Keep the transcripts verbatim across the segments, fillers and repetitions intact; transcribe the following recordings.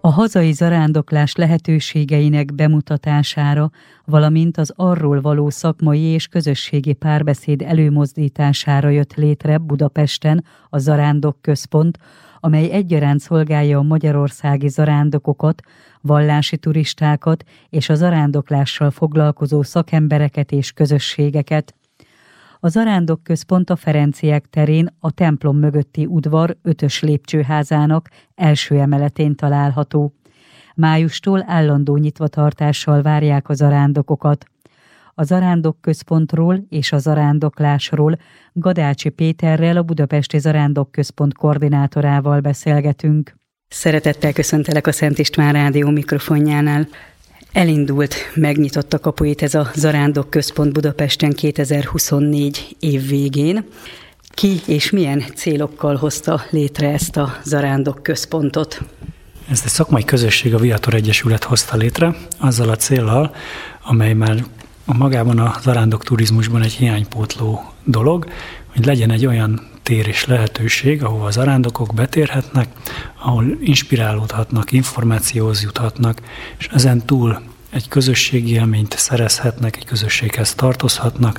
A hazai zarándoklás lehetőségeinek bemutatására, valamint az arról való szakmai és közösségi párbeszéd előmozdítására jött létre Budapesten a Zarándok Központ, amely egyaránt szolgálja a magyarországi zarándokokat, vallási turistákat és a zarándoklással foglalkozó szakembereket és közösségeket. A Zarándok Központ a Ferenciek terén a templom mögötti udvar ötös lépcsőházának első emeletén található. Májustól állandó nyitvatartással várják a zarándokokat. A Zarándok Központról és a zarándoklásról Gadácsi Péterrel, a Budapesti Zarándok Központ koordinátorával beszélgetünk. Szeretettel köszöntelek a Szent István Rádió mikrofonjánál. Elindult, megnyitotta kapuit ez a Zarándok Központ Budapesten kétezer-huszonnégy év végén. Ki és milyen célokkal hozta létre ezt a Zarándok Központot? Ezt egy szakmai közösség, a Viator Egyesület hozta létre, azzal a céllal, amely már magában a zarándok turizmusban egy hiánypótló dolog, hogy legyen egy olyan tér és lehetőség, ahova a zarándokok betérhetnek, ahol inspirálódhatnak, információhoz juthatnak, és ezen túl egy közösségi élményt szerezhetnek, egy közösséghez tartozhatnak,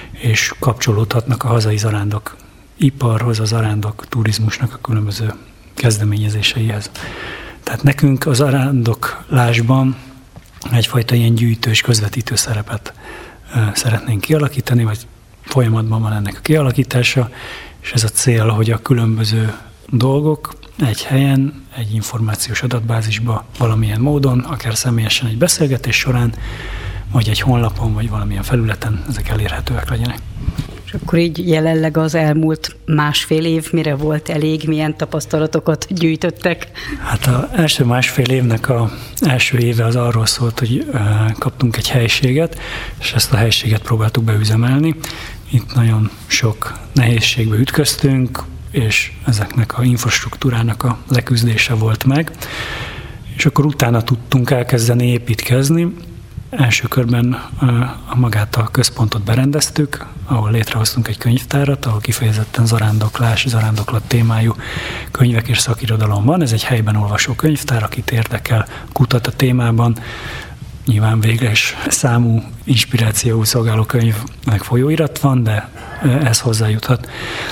és kapcsolódhatnak a hazai zarándok iparhoz, a zarándok turizmusnak a különböző kezdeményezéseihez. Tehát nekünk a zarándoklásban egyfajta ilyen gyűjtős, közvetítő szerepet szeretnénk kialakítani, vagy folyamatban van ennek a kialakítása, és ez a cél, hogy a különböző dolgok egy helyen, egy információs adatbázisba valamilyen módon, akár személyesen egy beszélgetés során, vagy egy honlapon, vagy valamilyen felületen ezek elérhetőek legyenek. És akkor így jelenleg az elmúlt másfél év mire volt elég, milyen tapasztalatokat gyűjtöttek? Hát az első másfél évnek az első éve az arról szólt, hogy kaptunk egy helyiséget, és ezt a helyiséget próbáltuk beüzemelni. Itt nagyon sok nehézségbe ütköztünk, és ezeknek a infrastruktúrának a leküzdése volt meg. És akkor utána tudtunk elkezdeni építkezni. Első körben a magát a központot berendeztük, ahol létrehoztunk egy könyvtárat, ahol kifejezetten zarándoklás, zarándoklat témájú könyvek és szakirodalom van. Ez egy helyben olvasó könyvtár, akit érdekel, kutat a témában. Nyilván végleges számú inspirációú szolgáló könyv meg folyóirat van, de ez hozzájuthat.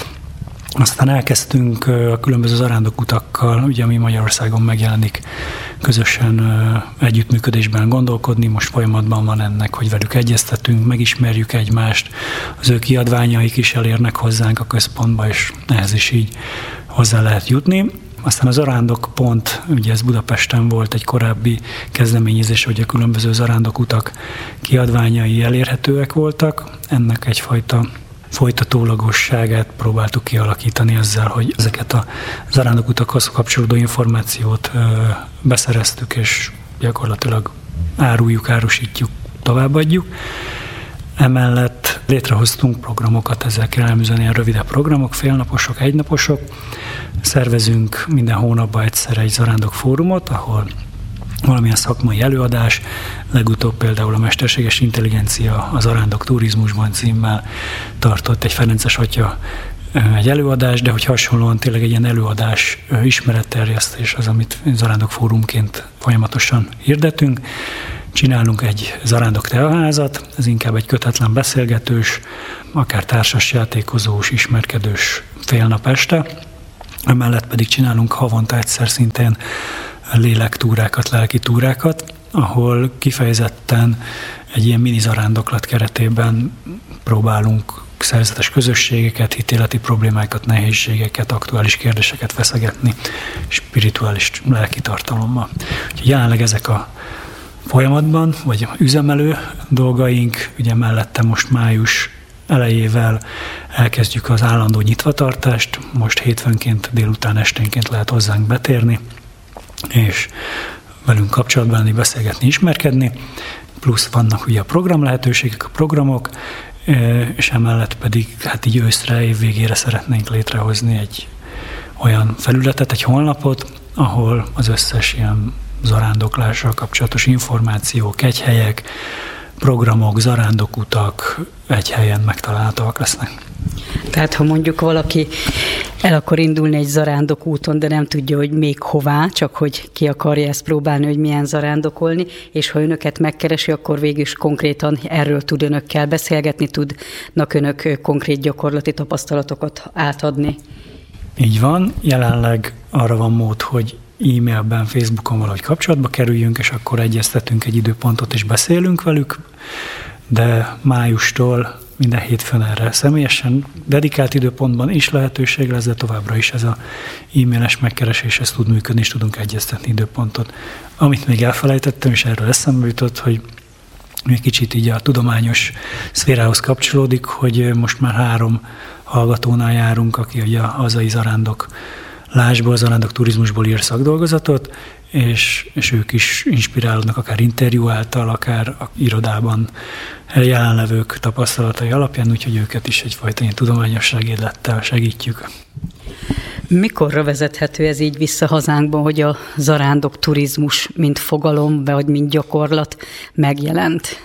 Aztán elkezdtünk a különböző zarándokutakkal, ugye ami Magyarországon megjelenik, közösen együttműködésben gondolkodni. Most folyamatban van ennek, hogy velük egyeztetünk, megismerjük egymást, az ő kiadványaik is elérnek hozzánk a központba, és ehhez is így hozzá lehet jutni. Aztán a Zarándok Pont, ugye ez Budapesten volt egy korábbi kezdeményezés, hogy a különböző zarándokutak kiadványai elérhetőek voltak. Ennek egyfajta folytatólagosságát próbáltuk kialakítani ezzel, hogy ezeket a zarándokutakhoz kapcsolódó információt ö, beszereztük, és gyakorlatilag áruljuk, árusítjuk, továbbadjuk. Emellett létrehoztunk programokat, ezek jellemzően ilyen rövidebb programok, félnaposok, egynaposok. Szervezünk minden hónapban egyszer egy zarándok fórumot, ahol valamilyen szakmai előadás, legutóbb például a Mesterséges Intelligencia a zarándok turizmusban címmel tartott egy ferences atya egy előadás, de hogy hasonlóan tényleg egy ilyen előadás ismeretterjesztés az, amit zarándok fórumként folyamatosan hirdetünk. Csinálunk egy zarándok teaházat, ez inkább egy kötetlen beszélgetős, akár társasjátékozós, ismerkedős félnap este. Emellett pedig csinálunk havonta egyszer szintén lélektúrákat, lelki túrákat, ahol kifejezetten egy ilyen mini zarándoklat keretében próbálunk szerzetes közösségeket, hitéleti problémákat, nehézségeket, aktuális kérdéseket feszegetni, spirituális lelki tartalommal. Úgyhogy jelenleg ezek a folyamatban, vagy üzemelő dolgaink, ugye mellette most május elejével elkezdjük az állandó nyitvatartást, most hétfőnként, délután esténként lehet hozzánk betérni, és velünk kapcsolatban lenni, beszélgetni, ismerkedni, plusz vannak ugye a program lehetőségek, a programok, és emellett pedig hát így őszre, év végére szeretnénk létrehozni egy olyan felületet, egy honlapot, ahol az összes ilyen zarándoklással kapcsolatos információk, kegyhelyek, programok, zarándokutak egy helyen megtalálhatóak lesznek. Tehát ha mondjuk valaki el akar indulni egy zarándok úton, de nem tudja, hogy még hová, csak hogy ki akarja ezt próbálni, hogy milyen zarándokolni, és ha önöket megkeresi, akkor végül is konkrétan erről tud önökkel beszélgetni, tudnak önök konkrét gyakorlati tapasztalatokat átadni. Így van, jelenleg arra van mód, hogy e-mailben, Facebookon valahogy kapcsolatba kerüljünk, és akkor egyeztetünk egy időpontot, és beszélünk velük, de májustól minden hétfőn erre személyesen dedikált időpontban is lehetőség lesz, de továbbra is ez a e-mailes megkeresés, ez tud működni, és tudunk egyeztetni időpontot. Amit még elfelejtettem, és erről eszembe jutott, hogy egy kicsit így a tudományos szférához kapcsolódik, hogy most már három hallgatónál járunk, aki ugye a hazai zarándoklásból, zarándok turizmusból ír szakdolgozatot, és, és ők is inspirálódnak akár interjú által, akár a irodában jelenlevők tapasztalatai alapján, úgyhogy őket is egyfajta ilyen tudományos segédlettel segítjük. Mikorra vezethető ez így vissza hazánkban, hogy a zarándok turizmus mint fogalom, vagy mint gyakorlat megjelent?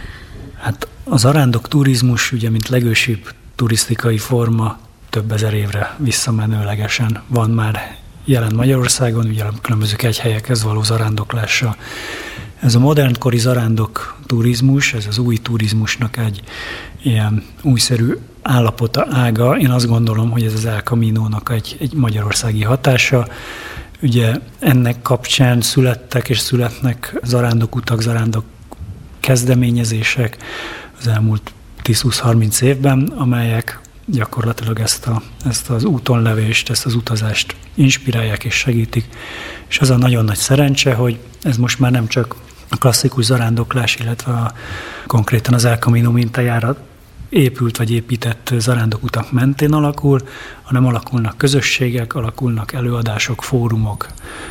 Hát a zarándok turizmus, ugye, mint legősibb turisztikai forma több ezer évre visszamenőlegesen van már jelen Magyarországon, ugye a különböző kegyhelyekhez való zarándoklása. Ez a modernkori zarándok turizmus, ez az új turizmusnak egy ilyen újszerű állapota, ága. Én azt gondolom, hogy ez az El Camino-nak egy, egy magyarországi hatása. Ugye ennek kapcsán születtek és születnek zarándokutak, zarándok kezdeményezések az elmúlt tíz-húsz-harminc évben, amelyek gyakorlatilag ezt, a, ezt az útonlevést, ezt az utazást inspirálják és segítik. És az a nagyon nagy szerencse, hogy ez most már nem csak a klasszikus zarándoklás, illetve a, konkrétan az El Camino mintájára épült vagy épített zarándokutak mentén alakul, hanem alakulnak közösségek, alakulnak előadások, fórumok,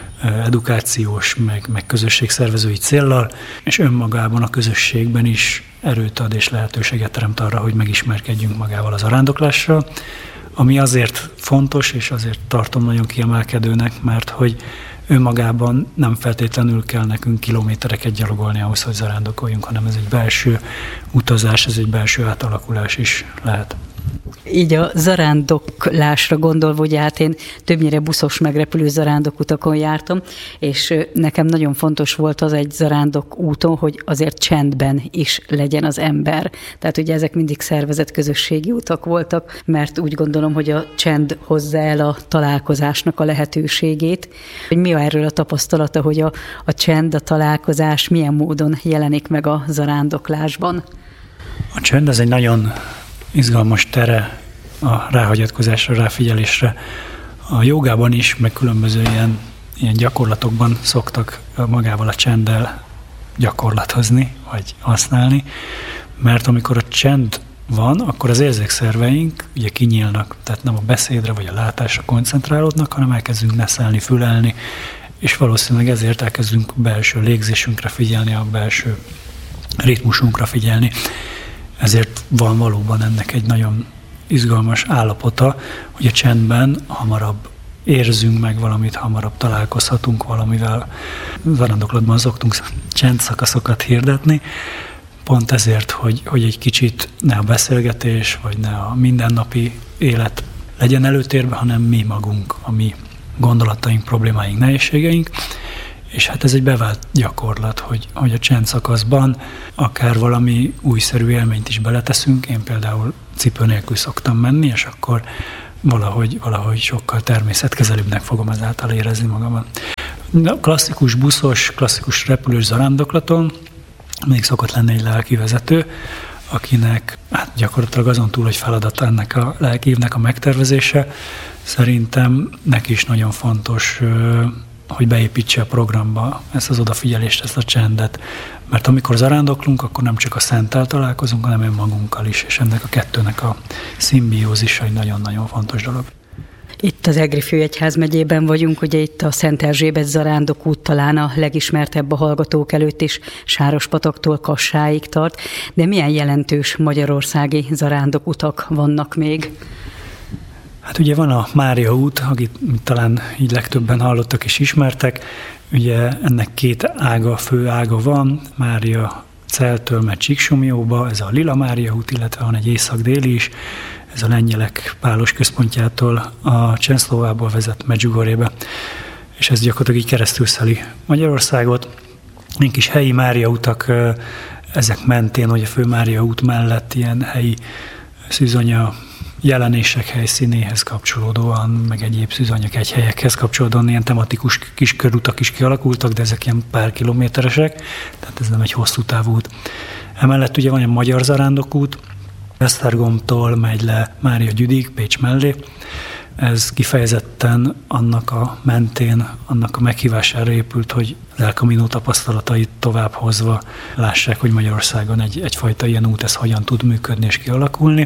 edukációs, meg, meg közösségszervezői céllal, és önmagában a közösségben is erőt ad és lehetőséget teremt arra, hogy megismerkedjünk magával a zarándoklással, ami azért fontos, és azért tartom nagyon kiemelkedőnek, mert hogy önmagában nem feltétlenül kell nekünk kilométereket gyalogolni ahhoz, hogy zarándokoljunk, hanem ez egy belső utazás, ez egy belső átalakulás is lehet. Így a zarándoklásra gondolva, ugye hát én többnyire buszos megrepülő zarándokutakon jártam, és nekem nagyon fontos volt az egy zarándok úton, hogy azért csendben is legyen az ember. Tehát ugye ezek mindig szervezett közösségi utak voltak, mert úgy gondolom, hogy a csend hozza el a találkozásnak a lehetőségét. Hogy mi erről a tapasztalata, hogy a, a csend, a találkozás milyen módon jelenik meg a zarándoklásban? A csend az egy nagyon izgalmas tere a ráhagyatkozásra, ráfigyelésre. A jogában is, meg különböző ilyen, ilyen gyakorlatokban szoktak magával a csenddel gyakorlatozni, vagy használni, mert amikor a csend van, akkor az érzékszerveink ugye kinyílnak, tehát nem a beszédre vagy a látásra koncentrálódnak, hanem elkezdünk neszelni, fülelni, és valószínűleg ezért elkezdünk belső légzésünkre figyelni, a belső ritmusunkra figyelni. Ezért van valóban ennek egy nagyon izgalmas állapota, hogy a csendben hamarabb érzünk meg valamit, hamarabb találkozhatunk valamivel. Zarándoklatban szoktunk csendszakaszokat hirdetni, pont ezért, hogy, hogy egy kicsit ne a beszélgetés, vagy ne a mindennapi élet legyen előtérben, hanem mi magunk, a mi gondolataink, problémáink, nehézségeink. És hát ez egy bevált gyakorlat, hogy, hogy a csendszakaszban akár valami újszerű élményt is beleteszünk. Én például cipő nélkül szoktam menni, és akkor valahogy, valahogy sokkal természetkezelőbbnek fogom ezáltal érezni magamat. A klasszikus buszos, klasszikus repülős zarándoklaton még szokott lenni egy lelkivezető, akinek hát gyakorlatilag azon túl, hogy feladat ennek a lelkiívnek a megtervezése, szerintem neki is nagyon fontos, hogy beépítse a programba ezt az odafigyelést, ezt a csendet. Mert amikor zarándoklunk, akkor nem csak a Szenttel találkozunk, hanem önmagunkkal is, és ennek a kettőnek a szimbiózisa egy nagyon-nagyon fontos dolog. Itt az Egri Főegyházmegyében vagyunk, ugye itt a Szent Erzsébet zarándokút talán a legismertebb a hallgatók előtt is, Sárospataktól Kassáig tart, de milyen jelentős magyarországi zarándokutak vannak még? Hát ugye van a Mária út, akit talán így legtöbben hallottak és ismertek. Ugye ennek két ága, fő ága van, Mária Celtől megy Csíksomlyóba, ez a Lila Mária út, illetve van egy észak-déli is. ez a lengyelek pálos központjától a Csenszlovából vezet Medjugorjébe, és ez gyakorlatilag így keresztülszeli Magyarországot. Mink is helyi Mária utak, ezek mentén, hogy a Fő Mária út mellett ilyen helyi szűzanya jelenések helyszínéhez kapcsolódóan, meg egyéb szűzanyag egy helyekhez kapcsolódóan ilyen tematikus kis körutak is kialakultak, de ezek ilyen pár kilométeresek, tehát ez nem egy hosszú távú út. Emellett ugye van egy magyar zarándokút, Esztergomtól megy le Mária Gyüdig, Pécs mellé. Ez kifejezetten annak a mentén, annak a meghívására épült, hogy az El Camino tapasztalatait tovább hozva lássák, hogy Magyarországon egy, egyfajta ilyen út, ez hogyan tud működni és kialakulni.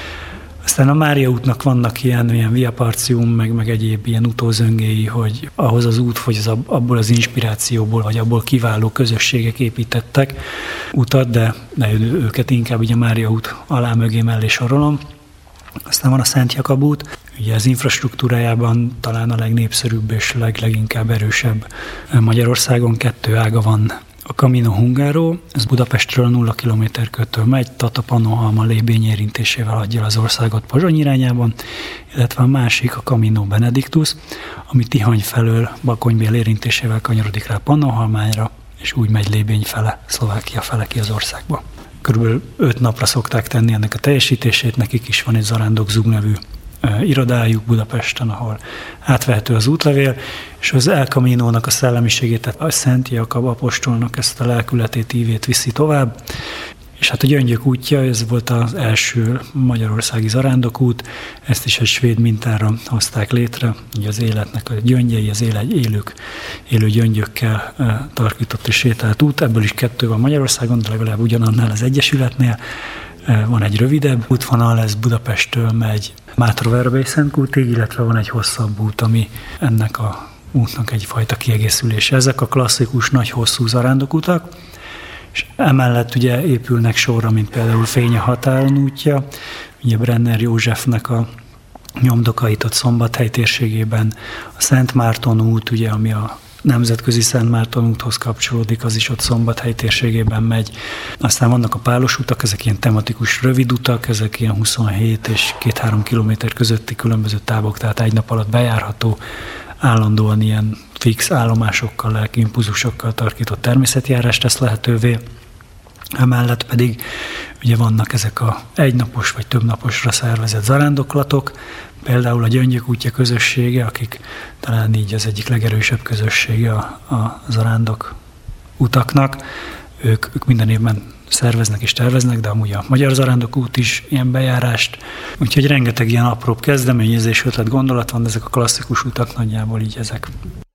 Aztán a Mária útnak vannak ilyen, ilyen Via Partium, meg, meg egyéb ilyen utózöngéi, hogy ahhoz az út, hogy az abból az inspirációból, vagy abból kiváló közösségek építettek utat, de, de őket inkább így a Mária út alá mögé mellé sorolom. Aztán van a Szent Jakab út, ugye az infrastruktúrájában talán a legnépszerűbb és leg, leginkább erősebb Magyarországon. Kettő ága van. A Camino Hungaro, ez Budapestről nulla kilométer körtől megy, Tata-Pannonhalma lébény érintésével adja az országot Pozsony irányában, illetve a másik, a Camino Benedictus, ami Tihany felől Bakonybél érintésével kanyarodik rá Pannonhalmára, és úgy megy lébény fele, Szlovákia fele ki az országba. Körülbelül öt napra szokták tenni ennek a teljesítését, nekik is van egy Zarándok Zug nevű irodájuk Budapesten, ahol átvehető az útlevél, és az El Caminónak a szellemiségét, tehát a Szent Jakab apostolnak ezt a lelkületét, ívét viszi tovább. És hát a Gyöngyök útja, ez volt az első magyarországi zarándokút, ezt is egy svéd mintára hozták létre, ugye az életnek a gyöngyei, az éle, élők, élő gyöngyökkel tarkított és sétált út, ebből is kettő van Magyarországon, de legalább ugyanannál az Egyesületnél. Van egy rövidebb útvonal, ez Budapesttől megy Mátra-Verbely-Szentkútig, illetve van egy hosszabb út, ami ennek a útnak egyfajta kiegészülése. Ezek a klasszikus, nagy, hosszú zarándokutak, és emellett ugye épülnek sorra, mint például Fény a határon útja, ugye Brenner Józsefnek a nyomdokait ott Szombathely térségében, a Szent Márton út, ugye, ami a nemzetközi Szent Márton úthoz kapcsolódik, az is ott Szombathely térségében megy. Aztán vannak a pálos utak, ezek ilyen tematikus rövid utak, ezek ilyen huszonhét és két-három kilométer közötti különböző távok, tehát egy nap alatt bejárható, állandóan ilyen fix állomásokkal, lelki impulzusokkal tarkított természetjárást tesz lehetővé. Emellett pedig ugye vannak ezek a egynapos vagy többnaposra szervezett zarándoklatok, például a Gyöngyök útja közössége, akik talán így az egyik legerősebb közössége a, a zarándok utaknak. Ők, ők minden évben szerveznek és terveznek, de amúgy a Magyar Zarándok út is ilyen bejárást. Úgyhogy rengeteg ilyen apróbb kezdeményezés, ötlet, gondolat van, de ezek a klasszikus utak nagyjából így ezek.